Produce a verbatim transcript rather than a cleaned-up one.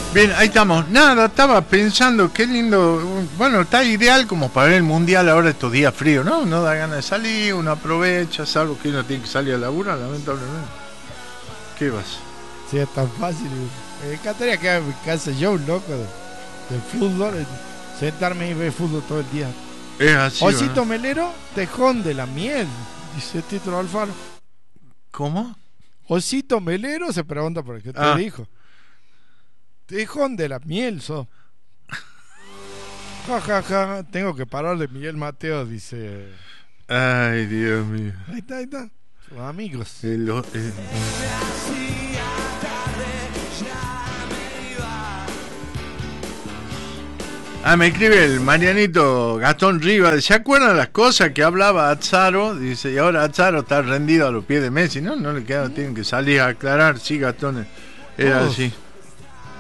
Bien, ahí estamos. Nada, estaba pensando, qué lindo. Bueno, está ideal como para ver el mundial ahora estos días fríos, ¿no? No da ganas de salir, uno aprovecha, salvo que uno tiene que salir a laburar, lamentablemente. ¿Qué vas? Sí, es tan fácil. Me encantaría quedar en mi casa yo, un loco de, de fútbol, sentarme y ver fútbol todo el día. Es así. Osito ¿no? Melero, tejón de la miel, dice Tito Alfaro. ¿Cómo? Osito Melero se pregunta por qué te Ah. dijo. Tejón de la miel, so. Ja, ja, ja. Tengo que parar de Miguel Mateo, dice. Ay, Dios mío. Ahí está, ahí está. Sus amigos. El, el... Ah, me escribe el Marianito Gastón Rivas. ¿Se acuerdan las cosas que hablaba Azzaro? Dice, y ahora Azzaro está rendido a los pies de Messi, ¿no? No le queda, tienen que salir a aclarar. Sí, Gastón, era Todos, así.